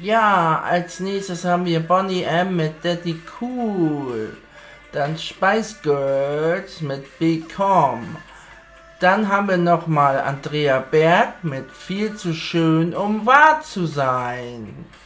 Ja, als nächstes haben wir Bonnie M. mit Daddy Cool. Dann Spice Girls mit Become. Dann haben wir nochmal Andrea Berg mit Viel zu schön, um wahr zu sein.